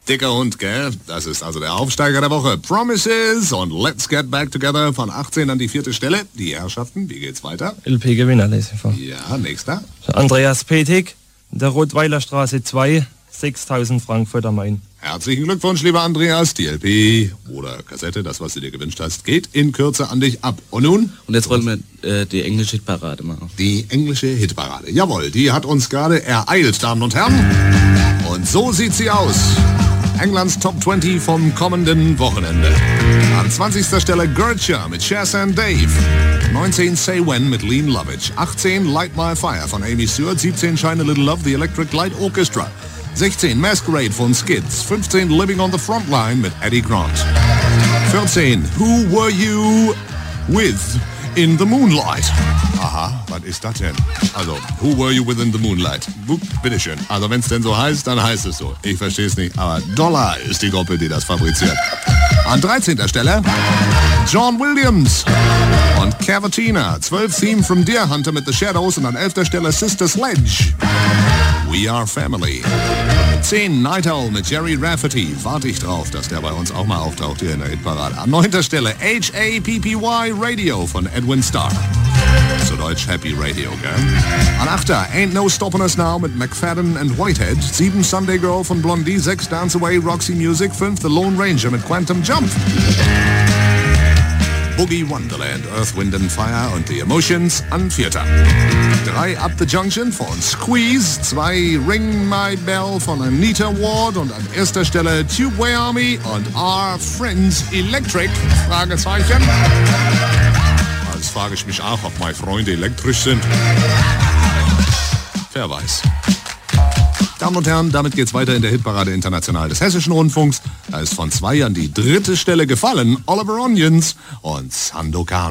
Dicker Hund, gell? Das ist also der Aufsteiger der Woche. Promises und Let's Get Back Together von 18 an die 4. Stelle. Die Herrschaften, wie geht's weiter? LP-Gewinner lese ich vor. Ja, nächster. Andreas Petig, der Rottweiler Straße 2, 6.000 Frankfurt am Main. Herzlichen Glückwunsch, lieber Andreas. Die LP oder Kassette, das, was du dir gewünscht hast, geht in Kürze an dich ab. Und nun? Und jetzt wollen wir die englische Hitparade machen. Die englische Hitparade. Jawohl, die hat uns gerade ereilt, Damen und Herren. Und so sieht sie aus. Englands Top 20 vom kommenden Wochenende. An 20. Stelle Gertcha mit Chas and Dave. 19 Say When mit Lean Lovitch. 18 Light My Fire von Amy Stewart. 17 Shine a Little Love, The Electric Light Orchestra. 16 Masquerade von Skids. 15 Living on the Frontline mit Eddie Grant. 14 Who Were You With in the Moonlight. Aha, was ist das denn? Also, Who Were You With in the Moonlight? Bitteschön. Also, wenn es denn so heißt, dann heißt es so. Ich verstehe es nicht, aber Dollar ist die Gruppe, die das fabriziert. An 13. Stelle John Williams und Cavatina. 12 Theme from Deer Hunter mit The Shadows und an 11. Stelle Sister Sledge. We Are Family. 10 Night Owl mit Jerry Rafferty. Warte ich drauf, dass der bei uns auch mal auftaucht hier in der Hitparade. An 9. Stelle HAPPY Radio von Edwin Starr. Zu Deutsch Happy Radio, gell? An 8. Ain't No Stoppin' Us Now mit McFadden and Whitehead. 7 Sunday Girl von Blondie. 6 Dance Away Roxy Music. 5 The Lone Ranger mit Quantum Jump. Boogie Wonderland, Earth, Wind and Fire und The Emotions an 4. 3 Up the Junction von Squeeze, 2 Ring My Bell von Anita Ward und an 1. Stelle Tubeway Army und Our Friends Electric, Fragezeichen. Jetzt frage ich mich auch, ob meine Freunde elektrisch sind. Wer weiß. Damen und Herren, damit geht's weiter in der Hitparade international des Hessischen Rundfunks. Da ist von 2 an die 3. Stelle gefallen Oliver Onions und Sandokan.